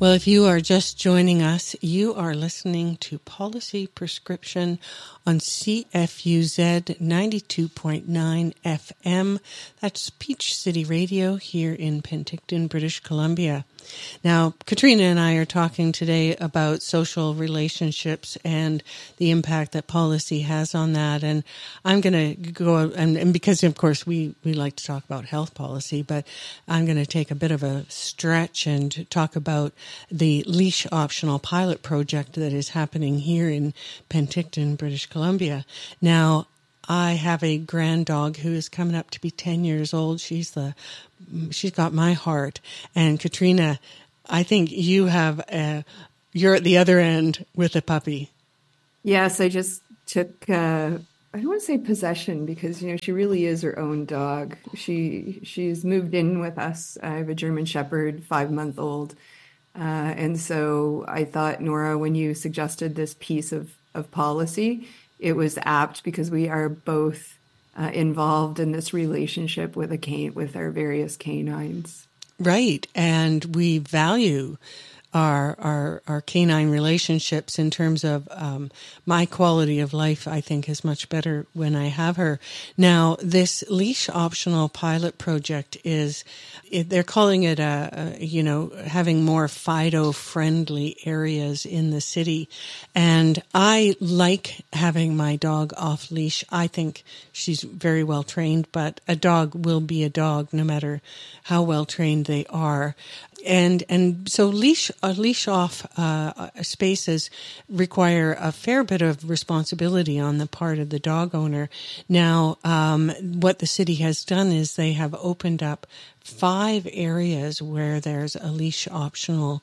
Well, if you are just joining us, you are listening to Policy Prescription on CFUZ 92.9 FM. That's Peach City Radio here in Penticton, British Columbia. Now, Katrina and I are talking today about social relationships and the impact that policy has on that. And I'm going to go, and because, of course, we like to talk about health policy, but I'm going to take a bit of a stretch and talk about the leash optional pilot project that is happening here in Penticton, British Columbia. Now, I have a grand dog who is coming up to be 10 years old. She's got my heart. And Katrina, I think you're at the other end with a puppy. Yes, I just took, I don't want to say possession because, she really is her own dog. She's moved in with us. I have a German Shepherd, 5-month-old. And so I thought, Nora, when you suggested this piece of policy, it was apt because we are both involved in this relationship with with our various canines. Right. And we value our canine relationships in terms of my quality of life, I think, is much better when I have her. Now, this leash optional pilot project they're calling it having more Fido friendly areas in the city. And I like having my dog off leash. I think she's very well trained, but a dog will be a dog no matter how well trained they are. And so leash off spaces require a fair bit of responsibility on the part of the dog owner. Now, what the city has done is they have opened up 5 areas where there's a leash optional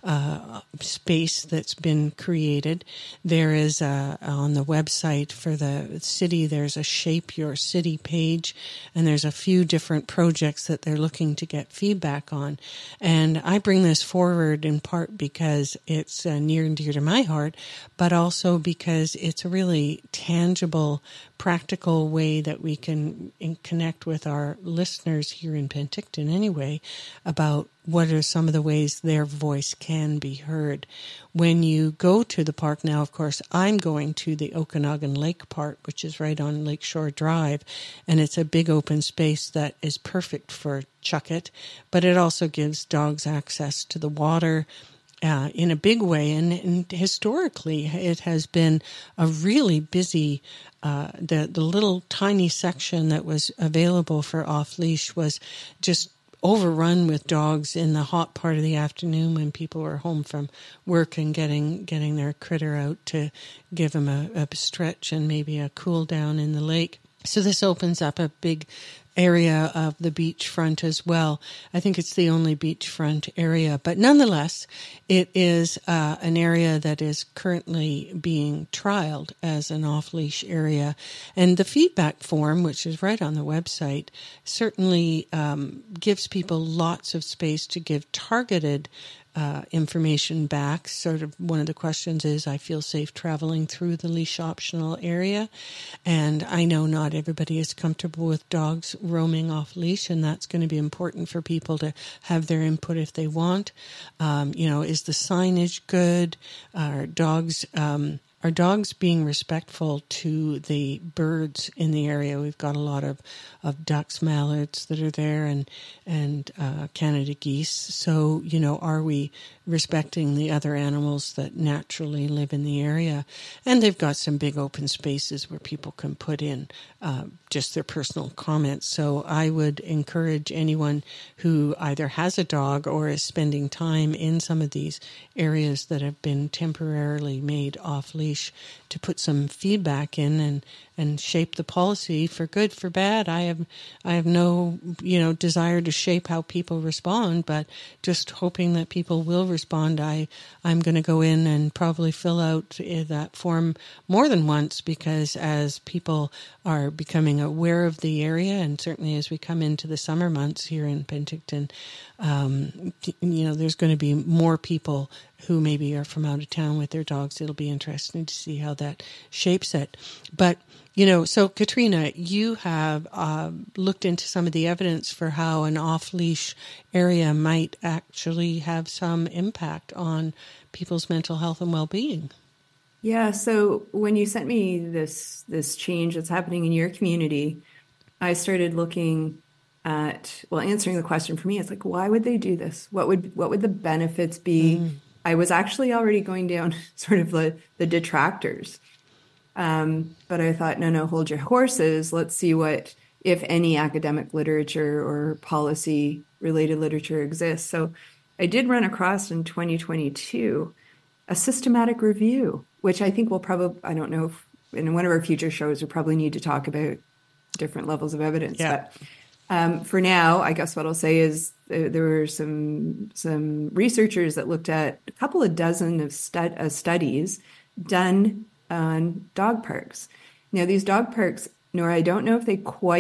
space that's been created. There is on the website for the city, there's a Shape Your City page, and there's a few different projects that they're looking to get feedback on. And I bring this forward in part because it's near and dear to my heart, but also because it's a really tangible, practical way that we can connect with our listeners here in Penticton anyway about what are some of the ways their voice can be heard. When you go to the park now, of course, I'm going to the Okanagan Lake Park, which is right on Lakeshore Drive, and it's a big open space that is perfect for Chuck-It, but it also gives dogs access to the water in a big way. And historically, it has been a really busy, the little tiny section that was available for off-leash was just overrun with dogs in the hot part of the afternoon when people were home from work and getting their critter out to give them a stretch and maybe a cool down in the lake. So this opens up a big area of the beachfront as well. I think it's the only beachfront area, but nonetheless, it is an area that is currently being trialed as an off-leash area. And the feedback form, which is right on the website, certainly gives people lots of space to give targeted information back. Sort of one of the questions is, I feel safe traveling through the leash optional area. And I know not everybody is comfortable with dogs roaming off leash, and that's going to be important for people to have their input if they want. Is the signage good? Are dogs being respectful to the birds in the area? We've got a lot of ducks, mallards that are there and Canada geese. So, are we respecting the other animals that naturally live in the area? And they've got some big open spaces where people can put in just their personal comments. So I would encourage anyone who either has a dog or is spending time in some of these areas that have been temporarily made off leash to put some feedback in and shape the policy for good, for bad. I have no, desire to shape how people respond, but just hoping that people will respond. I'm going to go in and probably fill out that form more than once, because as people are becoming aware of the area, and certainly as we come into the summer months here in Penticton, there's going to be more people who maybe are from out of town with their dogs. It'll be interesting to see how that shapes it. But, so Katrina, you have looked into some of the evidence for how an off-leash area might actually have some impact on people's mental health and well-being. Yeah, so when you sent me this change that's happening in your community, I started looking at, answering the question for me. It's like, why would they do this? What would the benefits be? I was actually already going down sort of the detractors. But I thought, no, hold your horses. Let's see what, if any, academic literature or policy related literature exists. So I did run across in 2022 a systematic review, which I think we'll probably, I don't know if in one of our future shows, we probably need to talk about different levels of evidence. Yeah. But for now, I guess what I'll say is there were some researchers that looked at a couple of dozen of studies done on dog parks. Now, these dog parks, Nora, I don't know if they quite